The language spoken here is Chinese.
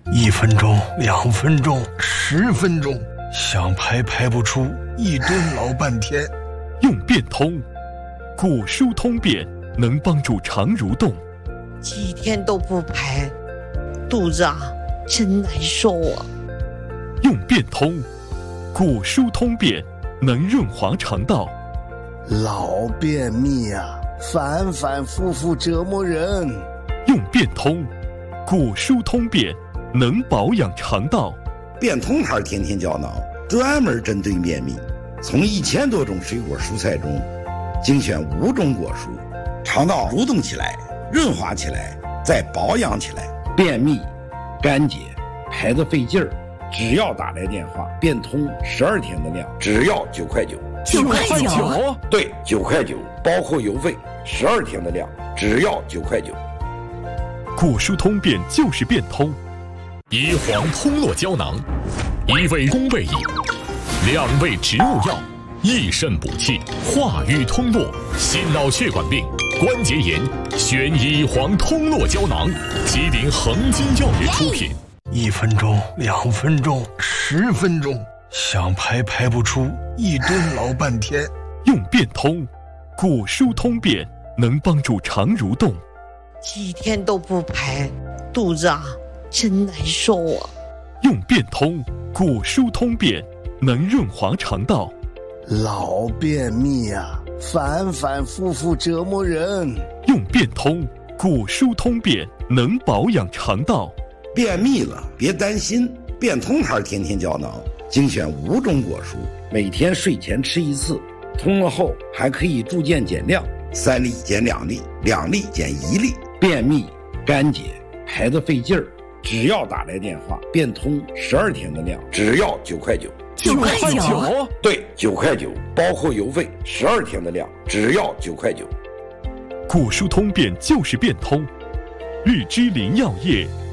1分钟、2分钟、10分钟，想排排不出，一顿老半天。 用变通，古书通便能帮助肠蠕动。 几天都不排，肚子真难受啊。 用变通，古书通便能润滑肠道。 老便秘反反复复折磨人。 用变通，古书通便能保养肠道。 变通牌天天胶囊专门针对便秘，从1000多种水果蔬菜中精选5种果蔬，肠道蠕动起来，润滑起来，再保养起来。便秘、干结、排得费劲儿，只要打来电话，变通12天的量，只要9块9。 9块9？ 对，9块9，包括邮费，12天的量，只要9块9。 古书通便就是变通。 椰黄通络胶囊，1味宫贝饮，2味植物药，益肾补气，化瘀通络，心脑血管病、关节炎，选椰黄通络胶囊，吉林恒金药业出品。 1分钟、2分钟、10分钟，想排排不出，一顿老半天。 用变通，古书通便能帮助肠蠕动。 几天都不排，肚子真难受啊。 用变通，古书通便能润滑肠道。 老便秘反反复复折磨人。 用变通，古书通便能保养肠道。 便秘了别担心，变通牌天天胶囊精选5种果蔬，每天睡前吃1次，通了后还可以逐渐减量，3粒减2粒，2粒减1粒。便秘、干结、排得费劲儿，只要打来电话，变通12天的量，只要9块9。 9块9？ 对，9块9，包括邮费，12天的量，只要9块9。 古书通便就是变通。绿芝林药业